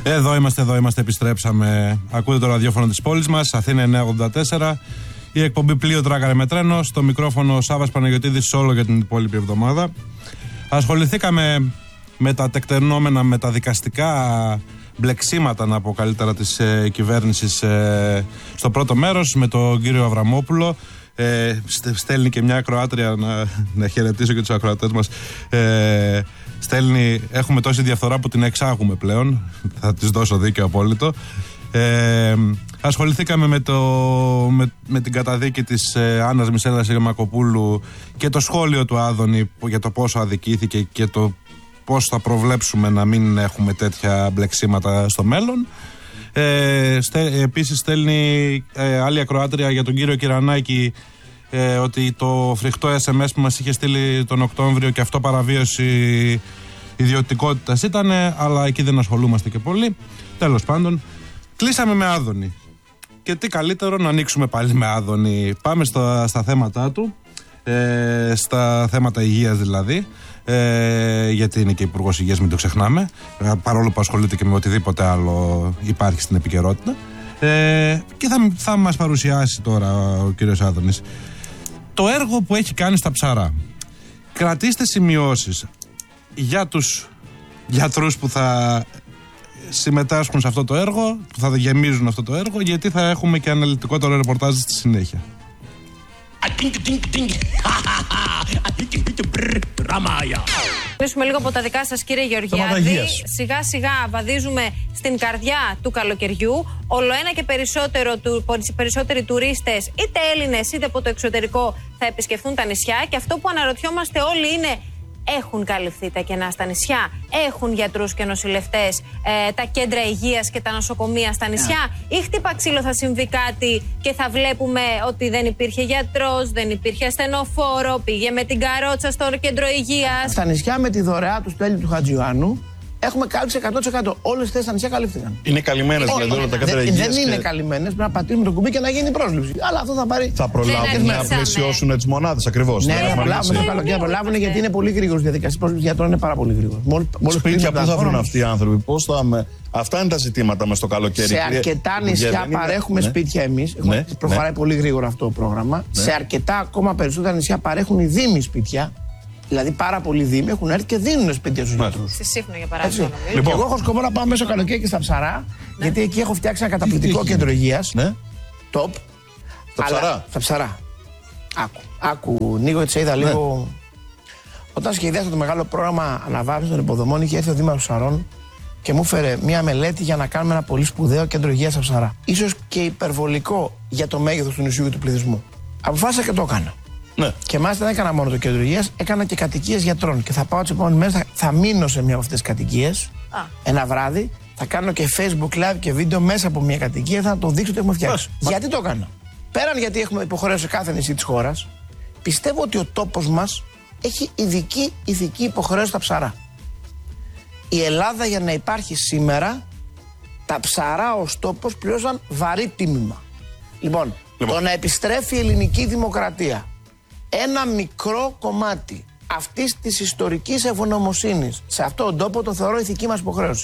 Εδώ είμαστε, επιστρέψαμε. Ακούτε το ραδιόφωνο της πόλης μας, Αθήνα 984. Η εκπομπή Πλοίο Τράκαρε με Τρένο. Στο μικρόφωνο ο Σάββας Παναγιωτίδης όλο για την υπόλοιπη εβδομάδα. Ασχοληθήκαμε με τα τεκτενόμενα, με τα δικαστικά μπλεξίματα, να πω καλύτερα, της κυβέρνησης στο πρώτο μέρος, με τον κύριο Αβραμόπουλο. Στέλνει και μια ακροάτρια, να χαιρετήσω και τους ακροατές μας. Στέλνει, έχουμε τόση διαφθορά που την εξάγουμε πλέον. Θα της δώσω δίκιο απόλυτο. Ασχοληθήκαμε με την καταδίκη της Άννας Μισέλας Ηρμακοπούλου και το σχόλιο του Άδωνη για το πόσο αδικήθηκε και το πώς θα προβλέψουμε να μην έχουμε τέτοια μπλεξίματα στο μέλλον. Επίσης στέλνει άλλη ακροάτρια για τον κύριο Κυρανάκη, ότι το φρικτό SMS που μας είχε στείλει τον Οκτώβριο και αυτό παραβίαση ιδιωτικότητας ήταν, αλλά εκεί δεν ασχολούμαστε και πολύ. Τέλος πάντων, κλείσαμε με Άδωνη. Και τι καλύτερο να ανοίξουμε πάλι με Άδωνη. Πάμε στα θέματα του, στα θέματα υγείας δηλαδή, γιατί είναι και υπουργός υγείας, μην το ξεχνάμε, παρόλο που ασχολείται και με οτιδήποτε άλλο υπάρχει στην επικαιρότητα. Και θα μας παρουσιάσει τώρα ο κύριος Άδωνης το έργο που έχει κάνει στα Ψαρά. Κρατήστε σημειώσεις για τους γιατρούς που θα συμμετάσχουν σε αυτό το έργο, που θα γεμίζουν αυτό το έργο, γιατί θα έχουμε και αναλυτικότερο ρεπορτάζ στη συνέχεια. Μιλήσουμε λίγο από τα δικά σας, κύριε Γεωργιάδη. Σιγά σιγά βαδίζουμε στην καρδιά του καλοκαιριού. Όλο ένα και περισσότεροι τουρίστες, είτε Έλληνες είτε από το εξωτερικό, θα επισκεφθούν τα νησιά. Και αυτό που αναρωτιόμαστε όλοι είναι: έχουν καλυφθεί τα κενά στα νησιά? Έχουν γιατρούς και νοσηλευτές τα κέντρα υγείας και τα νοσοκομεία στα νησιά? Ή χτύπα ξύλο θα συμβεί κάτι και θα βλέπουμε ότι δεν υπήρχε γιατρός, δεν υπήρχε ασθενοφόρο, πήγε με την καρότσα στο κέντρο υγείας? Στα νησιά με τη δωρεά του Στέλιου του Χατζιωάννου έχουμε κάλυψη 100%. Όλες τις θέσεις στα νησιά καλύφθηκαν. Είναι καλυμμένες δηλαδή όλα τα κέντρα υγείας? Δεν είναι καλυμμένες. Πρέπει να πατήσουμε το κουμπί και να γίνει πρόσληψη. Αλλά αυτό θα πάρει. Θα προλάβουν να πλαισιώσουν τις μονάδες ακριβώς. Ναι, θα προλάβουν το καλοκαίρι. Προλάβουν γιατί είναι πολύ γρήγορες διαδικασίες. Πρόσληψη γιατρών είναι πάρα πολύ γρήγορη. Σπίτια πού θα βρουν αυτοί οι άνθρωποι? Αυτά είναι τα ζητήματα μες στο καλοκαίρι. Σε αρκετά νησιά παρέχουμε σπίτια εμείς. Προχωράει πολύ γρήγορα αυτό το πρόγραμμα. Σε αρκετά ακόμα περισσότερα νησιά παρέχουν οι δήμοι σπίτια. Δηλαδή, πάρα πολλοί δήμοι έχουν έρθει και δίνουν σπίτια στους γιατρούς. Στη Σύφνο, για παράδειγμα. Λοιπόν, εγώ έχω σκοπό να πάω μέσω καλοκαίρι και στα Ψαρά, γιατί εκεί έχω φτιάξει ένα καταπληκτικό κέντρο υγείας. Ναι. Top. Στα Ψαρά. Στα Ψαρά. Άκου, Νίκο, έτσι είδα λίγο. Όταν σχεδιάσαμε το μεγάλο πρόγραμμα αναβάθμισης των υποδομών, είχε έρθει ο Δήμαρχος Ψαρών και μου έφερε μία μελέτη για να κάνουμε ένα πολύ σπουδαίο κέντρο υγείας στα Ψαρά. Ίσως και υπερβολικό για το μέγεθος του νησιού και του πληθυσμού. Αποφάσισα και το έκανα. Ναι. Και μάλιστα δεν έκανα μόνο το κέντρο υγείας, έκανα και κατοικίες γιατρών. Και θα πάω τις επόμενες μέρες, θα μείνω σε μια από αυτές τις κατοικίες ένα βράδυ, θα κάνω και Facebook live και βίντεο μέσα από μια κατοικία, θα το δείξω ότι έχουμε φτιάξει. Γιατί το έκανα? Πέραν γιατί έχουμε υποχρέωση σε κάθε νησί της χώρας, πιστεύω ότι ο τόπος μας έχει ειδική ηθική υποχρέωση στα Ψαρά. Η Ελλάδα, για να υπάρχει σήμερα, τα Ψαρά ως τόπος πλήρωσαν βαρύ τίμημα. Λοιπόν, το να επιστρέφει η ελληνική δημοκρατία ένα μικρό κομμάτι αυτής της ιστορικής ευγνωμοσύνης σε αυτόν τον τόπο, το θεωρώ ηθική μας υποχρέωση.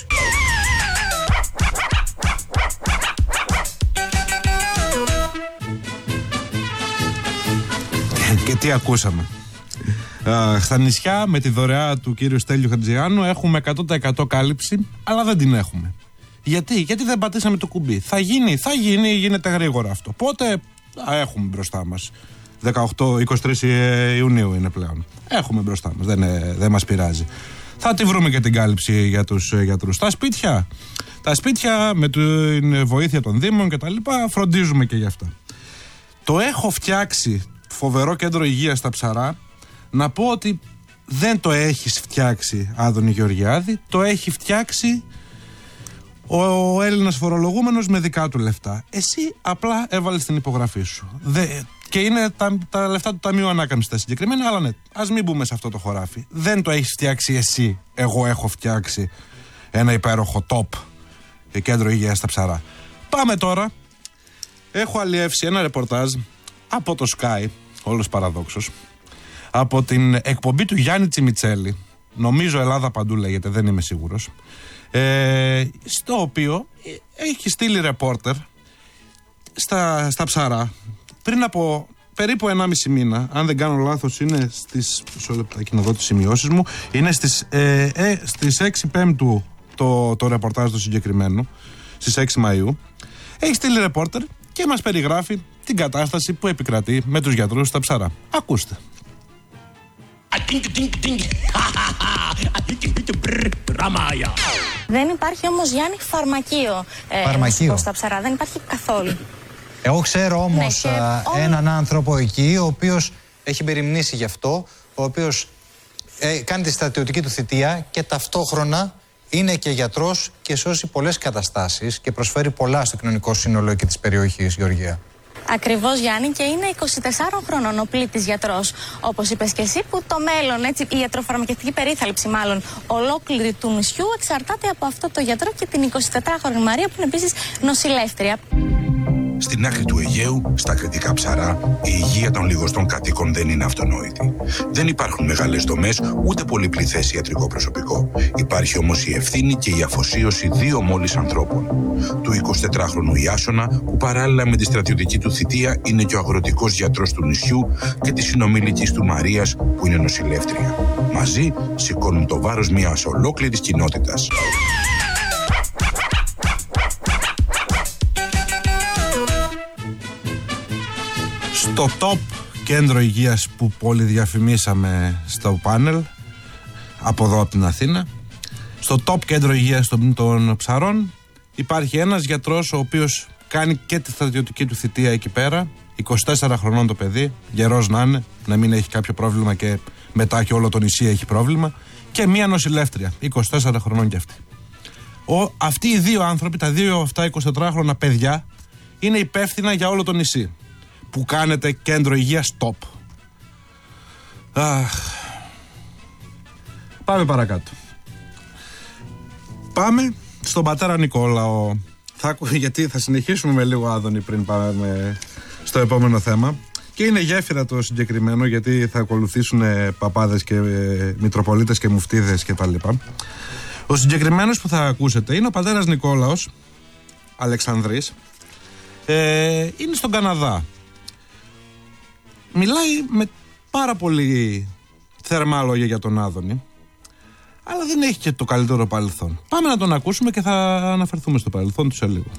Και τι ακούσαμε? Στα νησιά με τη δωρεά του κύριου Στέλιου Χατζιωάννου έχουμε 100% κάλυψη, αλλά δεν την έχουμε. Γιατί δεν πατήσαμε το κουμπί? Θα γίνει, γίνεται γρήγορα αυτό. Πότε έχουμε μπροστά μας? 23 Ιουνίου είναι πλέον. Έχουμε μπροστά μας, δεν μας πειράζει. Θα τη βρούμε και την κάλυψη για τους γιατρούς. Τα σπίτια με την βοήθεια των Δήμων και τα λοιπά, φροντίζουμε και γι' αυτά. Το έχω φτιάξει φοβερό κέντρο υγείας στα Ψαρά. Να πω ότι δεν το έχεις φτιάξει, Άδωνη Γεωργιάδη, το έχει φτιάξει ο Έλληνας φορολογούμενος με δικά του λεφτά. Εσύ απλά έβαλες την υπογραφή σου. Και είναι τα λεφτά του Ταμείου Ανάκαμψης τα συγκεκριμένα, αλλά ναι, ας μην μπούμε σε αυτό το χωράφι. Δεν το έχεις φτιάξει εσύ. Εγώ έχω φτιάξει ένα υπέροχο top κέντρο υγείας στα Ψαρά. Πάμε τώρα. Έχω αλλιεύσει ένα ρεπορτάζ από το Sky, όλος παραδόξος, από την εκπομπή του Γιάννη Τσιμιτσέλη. Νομίζω Ελλάδα Παντού λέγεται, δεν είμαι σίγουρος. Στο οποίο έχει στείλει ρεπόρτερ στα Ψαρά πριν από περίπου 1,5 μήνα, αν δεν κάνω λάθος, είναι στις. Μισό λεπτάκι να δω τις σημειώσεις μου. Είναι στις 6 Πέμπτου το ρεπορτάζ του συγκεκριμένου, στις 6 Μαΐου. Έχει στείλει ρεπόρτερ και μας περιγράφει την κατάσταση που επικρατεί με τους γιατρούς στα Ψαρά. Ακούστε. Δεν υπάρχει όμως, Γιάννη, φαρμακείο στα Ψαρά. Δεν υπάρχει καθόλου. Εγώ ξέρω όμως έναν άνθρωπο εκεί, ο οποίος έχει μεριμνήσει γι' αυτό, ο οποίος κάνει τη στρατιωτική του θητεία και ταυτόχρονα είναι και γιατρός και σώζει πολλές καταστάσεις και προσφέρει πολλά στο κοινωνικό σύνολο και της περιοχής, Γεωργία. Ακριβώς, Γιάννη, και είναι 24 χρονών ο πλήτης γιατρός. Όπως είπες και εσύ, που το μέλλον, έτσι, η ιατροφαρμακευτική περίθαλψη μάλλον ολόκληρη του νησιού εξαρτάται από αυτό το γιατρό και την 24χρονη Μαρία, που είναι επίσης νοσηλεύτρια. Στην άκρη του Αιγαίου, στα Κρητικά Ψαρά, η υγεία των λιγοστών κατοίκων δεν είναι αυτονόητη. Δεν υπάρχουν μεγάλες δομές, ούτε πολυπληθές ιατρικό προσωπικό. Υπάρχει όμως η ευθύνη και η αφοσίωση 2 μόλις ανθρώπων. Του 24χρονου Ιάσονα, που παράλληλα με τη στρατιωτική του θητεία είναι και ο αγροτικός γιατρός του νησιού, και της συνομήλικης του Μαρίας, που είναι νοσηλεύτρια. Μαζί σηκώνουν το βάρος μιας ολόκληρης κοινότητας. Στο top κέντρο υγείας που πολύ διαφημίσαμε στο πάνελ, από εδώ από την Αθήνα, στο top κέντρο υγείας των Ψαρών υπάρχει ένας γιατρός ο οποίος κάνει και τη στρατιωτική του θητεία εκεί πέρα, 24 χρονών το παιδί, γερός να είναι, να μην έχει κάποιο πρόβλημα και μετά και όλο το νησί έχει πρόβλημα, και μία νοσηλεύτρια, 24 χρονών κι αυτή. Αυτοί οι 2 άνθρωποι, τα 2 αυτά 24χρονα παιδιά, είναι υπεύθυνα για όλο το νησί. Που κάνετε κέντρο υγείας top. Πάμε παρακάτω. Πάμε στον πατέρα Νικόλαο. Γιατί θα συνεχίσουμε με λίγο Άδωνη πριν πάμε στο επόμενο θέμα. Και είναι γέφυρα το συγκεκριμένο, γιατί θα ακολουθήσουν παπάδες και μητροπολίτες και μουφτίδες και τα λοιπά. Ο συγκεκριμένος που θα ακούσετε είναι ο πατέρας Νικόλαος Αλεξανδρής. Είναι στον Καναδά. Μιλάει με πάρα πολύ θερμά λόγια για τον Άδωνη, αλλά δεν έχει και το καλύτερο παρελθόν. Πάμε να τον ακούσουμε και θα αναφερθούμε στο παρελθόν του σε λίγο.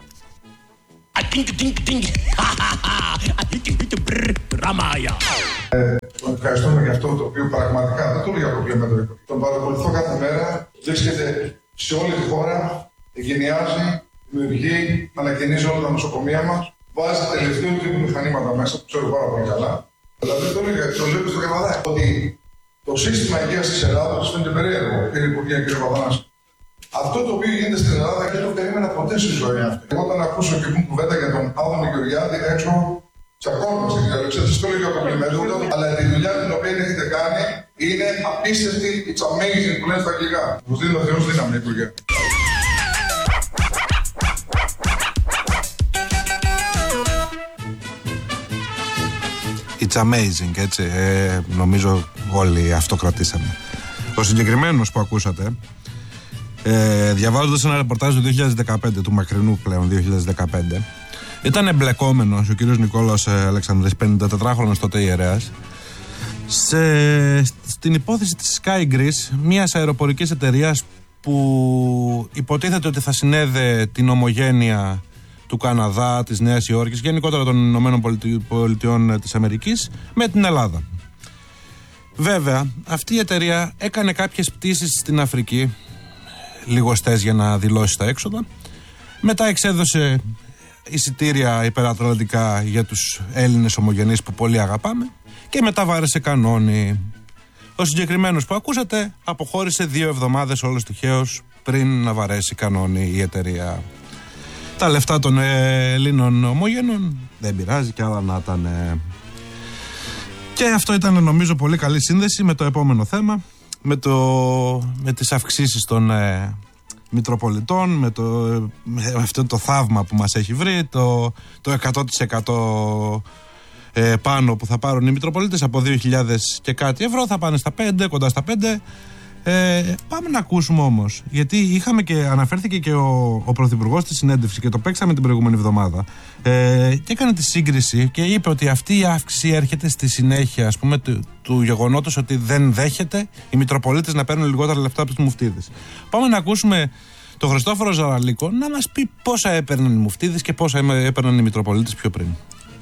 Τον ευχαριστούμε για αυτό το οποίο πραγματικά δεν το λέω για κομπλιμέντο. Τον παρακολουθώ κάθε μέρα, βρίσκεται σε όλη τη χώρα, εγκαινιάζει, δημιουργεί, ανακαινίζει όλα τα νοσοκομεία μας. Βάζει τελευταίο τύπου μηχανήματα μέσα, που ξέρω πάρα πολύ καλά. Δηλαδή το λέω στο Καναδά. Ότι το σύστημα υγείας της Ελλάδας φαίνεται περίεργο, κύριε Υπουργέ, κύριε Παπανάση. Αυτό το οποίο γίνεται στην Ελλάδα δεν το περίμενα ποτέ στη ζωή αυτή. Εγώ όταν ακούσω και πούμε κουβέντα για τον Άδωνη Γεωργιάδη, έξω τσακώνουμε στην κυριολεξία. Σας το λέω για κομπλιμέντο, αλλά τη δουλειά την οποία έχετε κάνει είναι απίστευτη, it's amazing που λένε στα αγγλικά. Μου δίνει ο Θεός δύναμη, Υπουργέ. It's amazing, έτσι. Νομίζω όλοι αυτό κρατήσαμε. Ο συγκεκριμένος που ακούσατε, διαβάζοντας ένα ρεπορτάζ του 2015, του μακρινού πλέον 2015, ήταν εμπλεκόμενος ο κύριος Νικόλαος Αλεξανδρής, 54χρονος τότε ιερέας, στην υπόθεση της Sky Greece, μιας αεροπορικής εταιρείας που υποτίθεται ότι θα συνέδε την ομογένεια του Καναδά, της Νέας Υόρκης, γενικότερα των Ηνωμένων Πολιτειών της Αμερικής, με την Ελλάδα. Βέβαια, αυτή η εταιρεία έκανε κάποιες πτήσεις στην Αφρική, λιγοστές για να δηλώσει τα έξοδα. Μετά εξέδωσε εισιτήρια υπερατλαντικά για τους Έλληνες ομογενείς που πολύ αγαπάμε και μετά βάρεσε κανόνι. Ο συγκεκριμένος που ακούσατε αποχώρησε 2 εβδομάδες όλος τυχαίως πριν να βαρέσει κανόνι η εταιρεία. Τα λεφτά των Ελλήνων ομογενών δεν πειράζει, και άλλα να ήταν. Και αυτό ήταν, νομίζω, πολύ καλή σύνδεση με το επόμενο θέμα, με τις αυξήσεις των Μητροπολιτών, με αυτό το θαύμα που μας έχει βρει, το 100% πάνω που θα πάρουν οι Μητροπολίτες, από 2.000 και κάτι ευρώ θα πάνε στα 5, κοντά στα 5. Πάμε να ακούσουμε όμως, γιατί είχαμε και αναφέρθηκε και ο Πρωθυπουργός στη συνέντευξη και το παίξαμε την προηγούμενη εβδομάδα, και έκανε τη σύγκριση και είπε ότι αυτή η αύξηση έρχεται στη συνέχεια, ας πούμε, του γεγονότος ότι δεν δέχεται οι Μητροπολίτες να παίρνουν λιγότερα λεφτά από τους μουφτίδες. Πάμε να ακούσουμε τον Χριστόφορο Ζαραλίκο να μας πει πόσα έπαιρναν οι μουφτίδες και πόσα έπαιρναν οι Μητροπολίτες πιο πριν.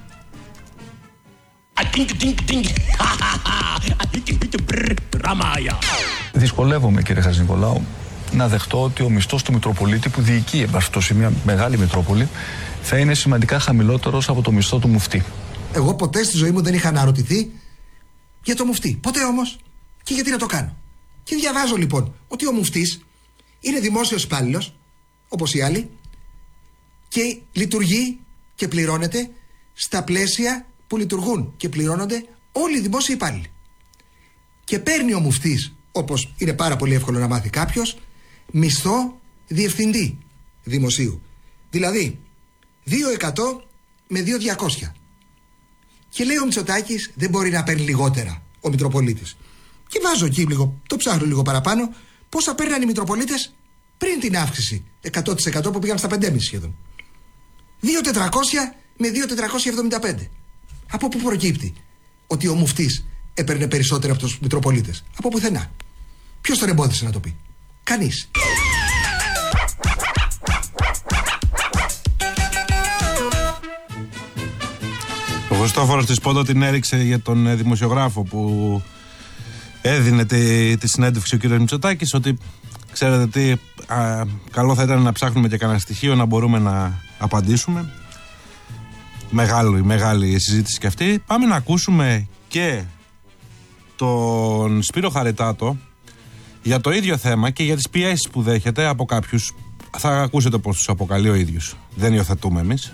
Δυσκολεύομαι, κύριε Χατζηνικολάου, να δεχτώ ότι ο μισθός του Μητροπολίτη που διοικεί σε μια μεγάλη Μητρόπολη θα είναι σημαντικά χαμηλότερος από το μισθό του μουφτή. Εγώ ποτέ στη ζωή μου δεν είχα αναρωτηθεί για το μουφτή. Ποτέ όμως. Και γιατί να το κάνω. Και διαβάζω λοιπόν ότι ο μουφτής είναι δημόσιος υπάλληλος, όπως οι άλλοι, και λειτουργεί και πληρώνεται στα πλαίσια που λειτουργούν και πληρώνονται όλοι οι δημόσιοι υπάλληλοι. Και παίρνει ο μουφτής, όπως είναι πάρα πολύ εύκολο να μάθει κάποιος, μισθό διευθυντή δημοσίου. Δηλαδή 2% με 2.200. Και λέει ο Μητσοτάκης δεν μπορεί να παίρνει λιγότερα ο Μητροπολίτης. Και βάζω εκεί λίγο, το ψάχνω λίγο παραπάνω, πόσα παίρναν οι Μητροπολίτες πριν την αύξηση 100% που πήγαν στα 5,5 σχεδόν. 2.400 με 2.475. Από πού προκύπτει ότι ο μουφτής έπαιρνε περισσότερο από τους Μητροπολίτες? Από πουθενά. Ποιος τον εμπόδισε να το πει? Κανείς. Ο Χριστόφορος της Πόντο την έριξε για τον δημοσιογράφο που έδινε τη συνέντευξη ο κ. Μητσοτάκης, ότι ξέρετε τι, καλό θα ήταν να ψάχνουμε και κανένα στοιχείο να μπορούμε να απαντήσουμε. Μεγάλη συζήτηση και αυτή. Πάμε να ακούσουμε και τον Σπύρο Χαριτάτο για το ίδιο θέμα και για τις πιέσεις που δέχεται από κάποιους. Θα ακούσετε πώς τους αποκαλεί ο ίδιος. Δεν υιοθετούμε εμείς.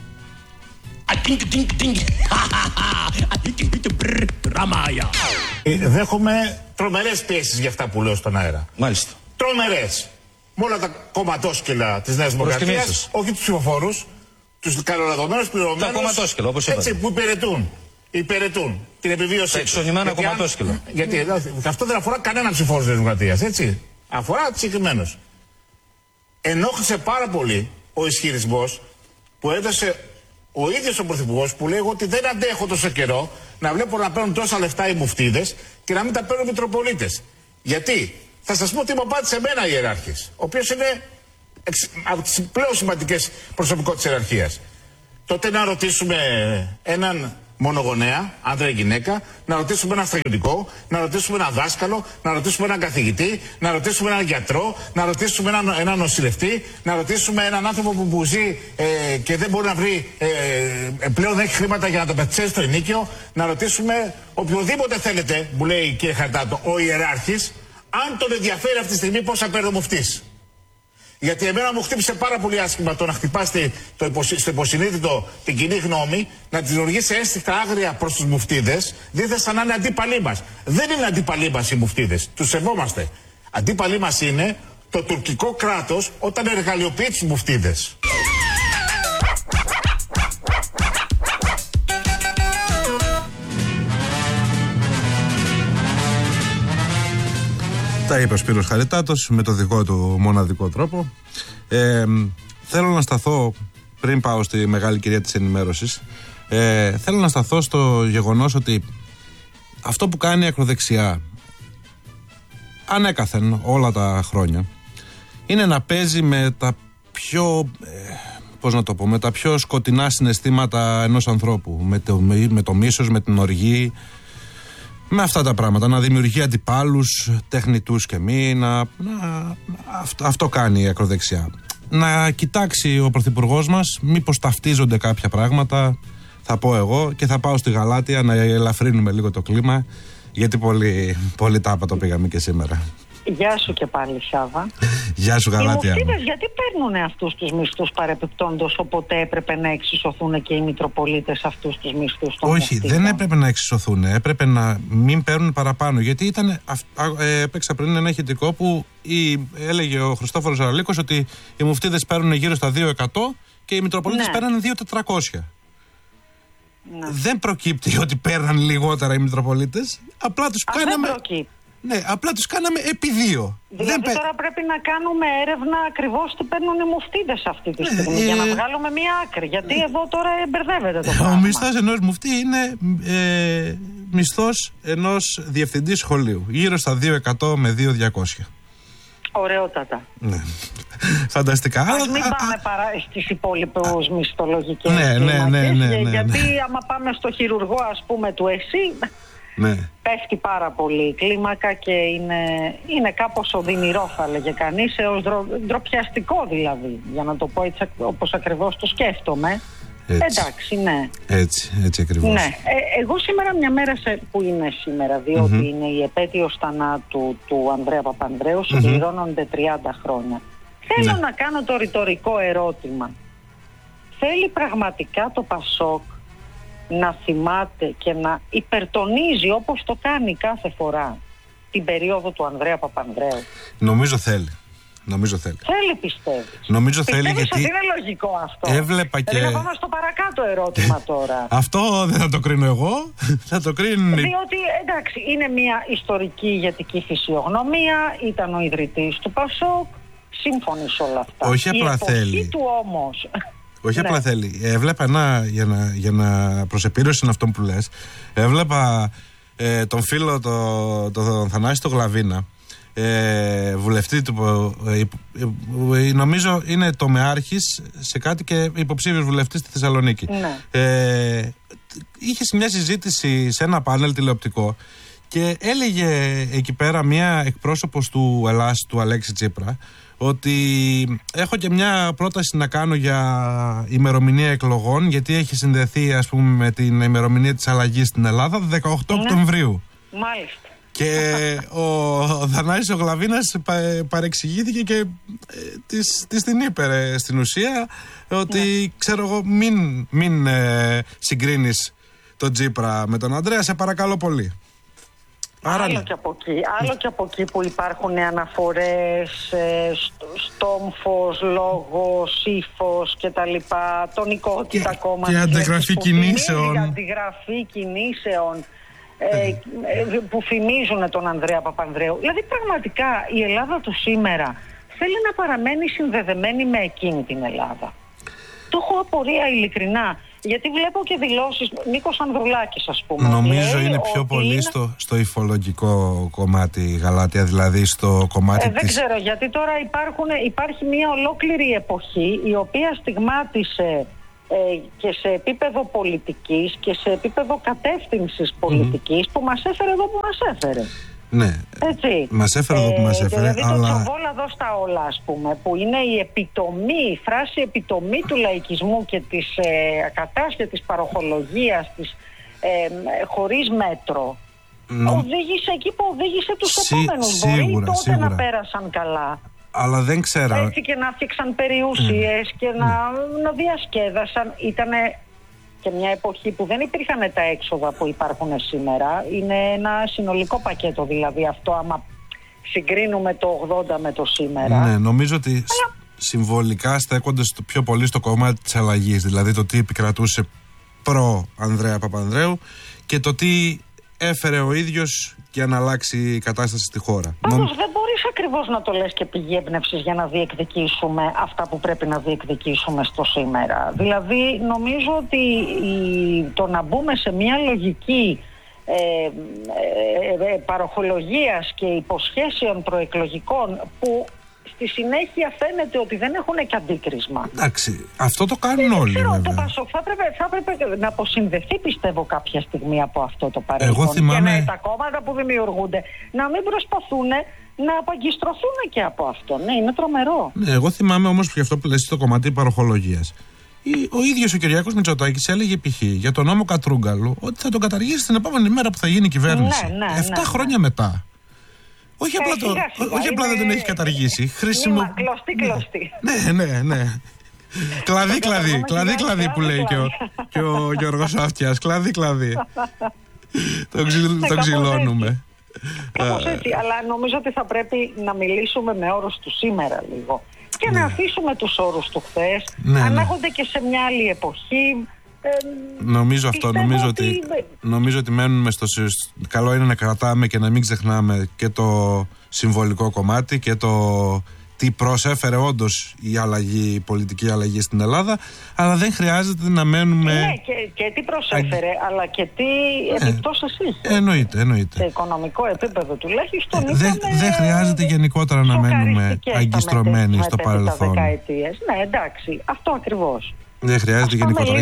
Δέχομαι τρομερές πιέσεις για αυτά που λέω στον αέρα. Μάλιστα. Τρομερές. Με όλα τα κομματόσκυλα της Νέας Δημοκρατίας, όχι τους ψηφοφόρους, τους καλοδεδομένους πληρωμένους. Τα κομματόσκυλα, όπως είπατε. Έτσι, που υπηρετούν την επιβίωσή. Τα εξονημένα κομματόσκυλα. Γιατί αυτό δεν αφορά κανένα ψηφοφόρο της Δημοκρατίας, έτσι. Αφορά τους συγκεκριμένους. Ενόχλησε πάρα πολύ ο ισχυρισμός που έδωσε ο ίδιος ο Πρωθυπουργός, που λέει ότι δεν αντέχω τόσο καιρό να βλέπω να παίρνουν τόσα λεφτά οι μουφτίδες και να μην τα παίρνουν οι Μητροπολίτες. Γιατί? Θα σας πω τι μου απάντησε εμένα η ιεράρχης, ο οποίος είναι από τις πλέον σημαντικές προσωπικότητες της ιεραρχίας. Τότε να ρωτήσουμε έναν μονογονέα, άντρα ή γυναίκα, να ρωτήσουμε έναν στρατιωτικό, να ρωτήσουμε έναν δάσκαλο, να ρωτήσουμε έναν καθηγητή, να ρωτήσουμε έναν γιατρό, να ρωτήσουμε έναν νοσηλευτή, να ρωτήσουμε έναν άνθρωπο που ζει και δεν μπορεί να βρει, πλέον δεν έχει χρήματα για να το πετσέσει στο ενίκιο, να ρωτήσουμε οποιοδήποτε θέλετε, που λέει κύριε Χαριτάτο, ο ιεράρχης, αν τον ενδιαφέρει αυτή τη στιγμή πόσα παίρνει ο μουφτής. Γιατί εμένα μου χτύπησε πάρα πολύ άσχημα το να χτυπάστε στο υποσυνείδητο την κοινή γνώμη, να τη δημιουργήσει ένστικτα άγρια προς τους μουφτίδες, δίθεν σαν να είναι αντίπαλοι μας. Δεν είναι αντίπαλοι μας οι μουφτίδες. Τους σεβόμαστε. Αντίπαλοι μας είναι το τουρκικό κράτος όταν εργαλειοποιεί τους μουφτίδες. Τα είπε ο Σπύρος Χαριτάτος με το δικό του μοναδικό τρόπο. Θέλω να σταθώ, πριν πάω στη μεγάλη κυρία της ενημέρωσης, θέλω να σταθώ στο γεγονός ότι αυτό που κάνει η ακροδεξιά ανέκαθεν όλα τα χρόνια είναι να παίζει με τα πιο, πώς να το πω, με τα πιο σκοτεινά συναισθήματα ενός ανθρώπου, με το μίσος, με την οργή, με αυτά τα πράγματα, να δημιουργεί αντιπάλους, τεχνητούς και μη, αυτό κάνει η ακροδεξιά. Να κοιτάξει ο Πρωθυπουργός μας μήπως ταυτίζονται κάποια πράγματα, θα πω εγώ, και θα πάω στη Γαλάτια να ελαφρύνουμε λίγο το κλίμα, γιατί πολύ τάπα το πήγαμε και σήμερα. Γεια σου και πάλι, Σάβα. Γεια σου, Γαλάτια. Οι μουφτίδες γιατί παίρνουν αυτούς τους μισθούς παρεπιπτόντως, οπότε έπρεπε να εξισωθούν και οι Μητροπολίτες αυτούς τους μισθούς των μουφτίδων? Δεν έπρεπε να εξισωθούν. Έπρεπε να μην παίρνουν παραπάνω. Γιατί έπαιξα πριν ένα ηχητικό που έλεγε ο Χριστόφορος Ζαραλίκος ότι οι μουφτίδες παίρνουν γύρω στα 2% και οι Μητροπολίτες παίρνουν 2.400. Δεν προκύπτει ότι παίρναν λιγότερα οι Μητροπολίτες. Απλά τους κάναμε. Ναι, απλά τους κάναμε επί 2. Δηλαδή τώρα πρέπει να κάνουμε έρευνα ακριβώς τι παίρνουν οι μουφτίδες αυτή τη στιγμή για να βγάλουμε μία άκρη. Γιατί εδώ τώρα μπερδεύεται το πράγμα. Ο μισθός ενός μουφτή είναι μισθός ενός διευθυντή σχολείου. Γύρω στα 2.100 με 2.200. Ωραιότατα. Ναι. Φανταστικά. Ας μην πάμε στις υπόλοιπες μισθολογικές ναι. Γιατί άμα πάμε στο χειρουργό, ας πούμε, του ΕΣΥ, πέφτει πάρα πολύ η κλίμακα και είναι κάπως οδυνηρό, θα έλεγε κανείς, έως ντροπιαστικό δηλαδή, για να το πω έτσι όπως ακριβώς το σκέφτομαι. Έτσι. Εντάξει, ναι. Έτσι ακριβώς. Ναι. Εγώ σήμερα, μια μέρα που είναι σήμερα, διότι είναι η επέτειος θανάτου του Ανδρέα Παπανδρέου, συμπληρώνονται 30 χρόνια. Θέλω να κάνω το ρητορικό ερώτημα. Θέλει πραγματικά το ΠΑΣΟΚ να θυμάται και να υπερτονίζει, όπως το κάνει κάθε φορά, την περίοδο του Ανδρέα Παπανδρέου? Νομίζω θέλει. Θέλει, πιστεύεις? Νομίζω θέλει, γιατί ότι είναι λογικό αυτό? Έβλεπα και... Να πάμε στο παρακάτω ερώτημα τώρα. Αυτό δεν θα το κρίνω εγώ. Θα το κρίνει... Διότι, εντάξει, είναι μια ιστορική ηγετική φυσιογνωμία, ήταν ο ιδρυτής του ΠΑΣΟΚ, σύμφωνοι σε όλα αυτά. Όχι απλά θέλει. Η του όμως... Όχι απλά θέλει. Έβλεπα για να προσεπίρρωση αυτό που λες, έβλεπα τον φίλο τον Θανάση τον Γλαβίνα, βουλευτή του, νομίζω είναι τομεάρχης σε κάτι και υποψήφιος βουλευτής στη Θεσσαλονίκη. Είχε μια συζήτηση σε ένα πάνελ τηλεοπτικό και έλεγε εκεί πέρα μια εκπρόσωπος του Ελλάς, του Αλέξη Τσίπρα, ότι έχω και μια πρόταση να κάνω για ημερομηνία εκλογών, γιατί έχει συνδεθεί, ας πούμε, με την ημερομηνία της αλλαγής στην Ελλάδα, 18 Οκτωβρίου. Μάλιστα. Και ο Θανάσης ο Γλαβίνας παρεξηγήθηκε και της την είπε στην ουσία ότι ξέρω εγώ, μην συγκρίνεις τον Τσίπρα με τον Ανδρέα, σε παρακαλώ πολύ. Άλλο και από εκεί που υπάρχουν αναφορές, στόμφος, λόγος, ύφος και τα λοιπά, τονικότητα ακόμα. Και αντιγραφή κινήσεων. Αντιγραφή κινήσεων που φημίζουν τον Ανδρέα Παπανδρέου. Δηλαδή πραγματικά η Ελλάδα του σήμερα θέλει να παραμένει συνδεδεμένη με εκείνη την Ελλάδα. Το έχω απορία ειλικρινά. Γιατί βλέπω και δηλώσεις, Νίκος Ανδρουλάκης, ας πούμε. Νομίζω είναι πιο πολύ στο υφολογικό κομμάτι, Γαλάτια, δηλαδή στο κομμάτι δεν ξέρω, γιατί τώρα υπάρχει μια ολόκληρη εποχή η οποία στιγμάτισε και σε επίπεδο πολιτικής και σε επίπεδο κατεύθυνσης πολιτικής που μας έφερε εδώ που μας έφερε. Ναι, μας έφερε εδώ που μας έφερε, δηλαδή αλλά... το τσοβόλα εδώ στα όλα, ας πούμε, που είναι η φράση επιτομή του λαϊκισμού και της ακατάσχετης παροχολογίας, της χωρίς μέτρο, οδήγησε εκεί που οδήγησε τους επόμενους. Μπορεί τότε να πέρασαν καλά, αλλά δεν ξέρω. Έτσι, και να φτιάξαν περιουσίες και να διασκέδασαν. Ήτανε και μια εποχή που δεν υπήρχαν τα έξοδα που υπάρχουν σήμερα. Είναι ένα συνολικό πακέτο, δηλαδή αυτό, άμα συγκρίνουμε το 80 με το σήμερα. Ναι, νομίζω ότι συμβολικά στέκονται πιο πολύ στο κομμάτι της αλλαγής, δηλαδή το τι επικρατούσε προ Ανδρέα Παπανδρέου και το τι έφερε ο ίδιος για να αλλάξει η κατάσταση στη χώρα. Πάντως δεν μπορείς ακριβώς να το λες και πηγή έμπνευσης για να διεκδικήσουμε αυτά που πρέπει να διεκδικήσουμε στο σήμερα. Δηλαδή νομίζω ότι το να μπούμε σε μια λογική παροχολογίας και υποσχέσεων προεκλογικών που στη συνέχεια φαίνεται ότι δεν έχουν και αντίκρισμα. Εντάξει, αυτό το κάνουν όλοι. Το ΠΑΣΟΚ θα έπρεπε να αποσυνδεθεί, πιστεύω, κάποια στιγμή από αυτό το παρελθόν. Εγώ θυμάμαι... Και τα κόμματα που δημιουργούνται να μην προσπαθούν να απαγκιστρωθούν και από αυτό. Ναι, είναι τρομερό. Ναι, εγώ θυμάμαι όμως και αυτό που λες στο κομμάτι παροχολογίας. Ο ίδιος ο Κυριάκος Μητσοτάκης έλεγε π.χ. για τον νόμο Κατρούγκαλου ότι θα τον καταργήσει την επόμενη μέρα που θα γίνει η κυβέρνηση. 7 χρόνια μετά. Όχι απλά δεν τον έχει καταργήσει. Κλωστή. Ναι. Κλαδί που λέει και ο Γιώργος Αυτιάς. Κλαδί. Το ξυλώνουμε. Κάπως έτσι, αλλά νομίζω ότι θα πρέπει να μιλήσουμε με όρους του σήμερα λίγο. Και να αφήσουμε τους όρους του χθες. Ανάγονται και σε μια άλλη εποχή. Νομίζω αυτό. Νομίζω ότι μένουμε καλό είναι να κρατάμε και να μην ξεχνάμε και το συμβολικό κομμάτι και το τι προσέφερε όντως η πολιτική αλλαγή στην Ελλάδα, αλλά δεν χρειάζεται να μένουμε. Ναι, και τι προσέφερε, αλλά και τι επιπτώσεις είχε. Εννοείται. Σε οικονομικό επίπεδο τουλάχιστον. Δεν χρειάζεται γενικότερα να μένουμε αγκιστρωμένοι στο παρελθόν. Ναι, εντάξει, αυτό ακριβώς. Δεν χρειάζεται γενικότερα.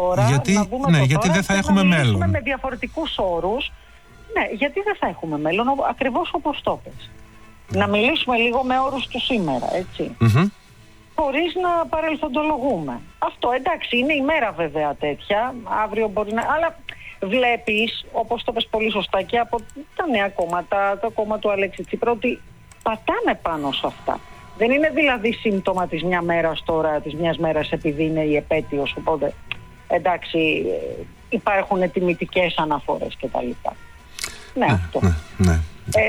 Γιατί δεν θα έχουμε μέλλον. Με διαφορετικούς όρους. Ναι, γιατί δεν θα έχουμε μέλλον, ακριβώς όπως το πες. Να μιλήσουμε λίγο με όρους του σήμερα, έτσι. Χωρίς να παρελθοντολογούμε. Αυτό, εντάξει, είναι η μέρα βέβαια τέτοια. Αύριο μπορεί να. Αλλά βλέπεις, όπως το πες πολύ σωστά και από τα νέα κόμματα, το κόμμα του Αλέξη Τσίπρα, ότι πατάνε πάνω σε αυτά. Δεν είναι δηλαδή σύμπτωμα της μια μέρας τώρα, της μιας μέρας επειδή είναι η επέτειος, οπότε εντάξει, υπάρχουν τιμητικές αναφορές κτλ. Ναι, αυτό. Ναι.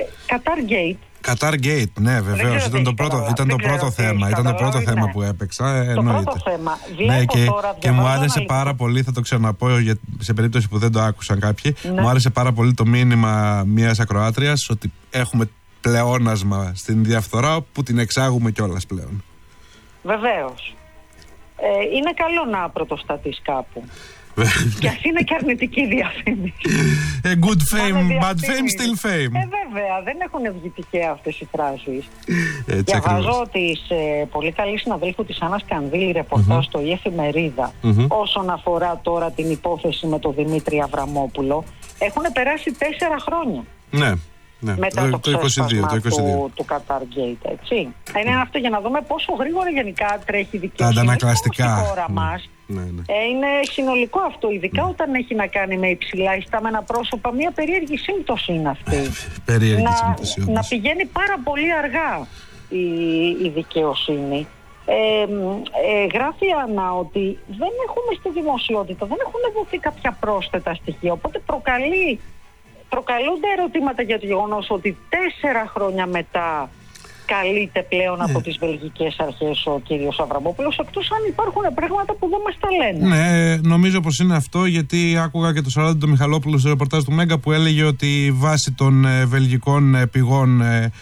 Qatar Gate, ναι, βεβαίως. Ήταν το πρώτο θέμα που έπαιξα. Το πρώτο θέμα. Ναι, και μου άρεσε πάρα πολύ, θα το ξαναπώ σε περίπτωση που δεν το άκουσαν κάποιοι. Ναι. Μου άρεσε πάρα πολύ το μήνυμα μιας ακροάτριας ότι έχουμε πλεόνασμα στην διαφθορά που την εξάγουμε κιόλας πλέον. Βεβαίως. Είναι καλό να πρωτοστατείς κάπου. Και ας είναι και αρνητική διαφήμιση. Good fame, bad fame, still fame. Βέβαια, δεν έχουν βγει τυχαία αυτές οι φράσεις. Διαβάζω ότι σε πολύ καλή συναδέλφου της Άννας Κανδύλη ρεπορτάζ στο Η Εφημερίδα όσον αφορά τώρα την υπόθεση με τον Δημήτρη Αβραμόπουλο, έχουν περάσει 4 χρόνια. Ναι. Μετά το ξέσπασμα του Qatar Gate, έτσι. Είναι αυτό για να δούμε πόσο γρήγορα γενικά τρέχει η δικαιοσύνη στη χώρα μας. Ναι. Είναι συνολικό αυτό, ειδικά όταν έχει να κάνει με υψηλά ιστάμενα πρόσωπα. Μια περίεργη σύμπτωση είναι αυτή. Να πηγαίνει πάρα πολύ αργά η δικαιοσύνη. Γράφει η Άννα ότι δεν έχουμε στη δημοσιότητα, δεν έχουν δοθεί κάποια πρόσθετα στοιχεία, οπότε προκαλούνται ερωτήματα για το γεγονός ότι 4 χρόνια μετά καλείται πλέον από τις βελγικές αρχές ο κύριος Αβραμόπουλος, εκτός αν υπάρχουν πράγματα που δεν μας τα λένε. Ναι, νομίζω πως είναι αυτό, γιατί άκουγα και το Σαράντι τον Μιχαλόπουλο στο ρεπορτάζ του Μέγκα που έλεγε ότι βάσει των βελγικών πηγών,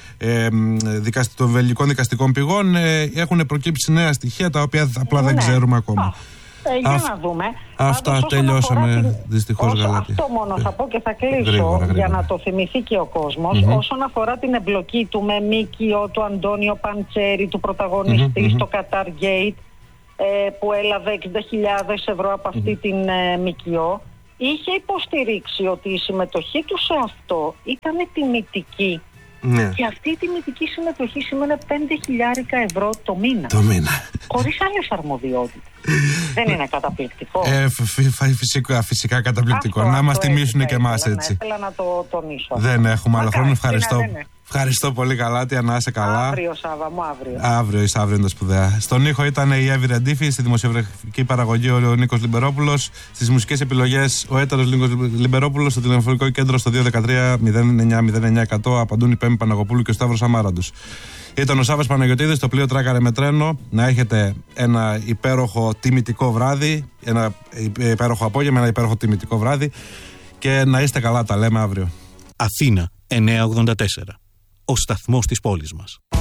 των βελγικών δικαστικών πηγών, έχουν προκύψει νέα στοιχεία τα οποία απλά δεν ξέρουμε ακόμα. Για να δούμε. Αυτά τελειώσαμε δυστυχώς, Γαλάτη. Αυτό μόνο θα πω και θα κλείσω γρήγορα. Για να το θυμηθεί και ο κόσμος. Όσον αφορά την εμπλοκή του με ΜΚΟ του Αντώνιο Παντσέρη, του πρωταγωνιστή στο Qatar Gate, που έλαβε 60.000 ευρώ από αυτή την ΜΚΟ, είχε υποστηρίξει ότι η συμμετοχή του σε αυτό ήταν τιμητική. Ναι. Και αυτή η τιμητική συμμετοχή σημαίνει 5.000 ευρώ το μήνα. Χωρίς άλλες αρμοδιότητες. Δεν είναι καταπληκτικό? Φυσικά καταπληκτικό. Να μας τιμήσουν και εμάς έτσι. Ήθελα να το τονίσω. Δεν έχουμε άλλο χρόνο. Ευχαριστώ πολύ, Γαλάτια, να είσαι καλά. Αύριο, Σάβα μου, αύριο. Αύριο είναι τα σπουδαία. Στον ήχο ήταν η Εύη Ρεντήφη, στη δημοσιογραφική παραγωγή ο Νίκος Λιμπερόπουλος, στις μουσικές επιλογές ο έτερος Νίκος Λιμπερόπουλος, στο τηλεφωνικό κέντρο στο 213-09-09-100 απαντούν η Πέμπη Παναγοπούλου και ο Σταύρος Αμάραντος. Ήταν ο Σάββας Παναγιωτίδης, το πλοίο τράκαρε με τρένο. Να έχετε ένα υπέροχο τιμητικό βράδυ, ένα υπέροχο απόγευμα, ένα υπέροχο τιμητικό βράδυ και να είστε καλά, τα λέμε αύριο. Αθήνα 984. Ο σταθμός της πόλης μας.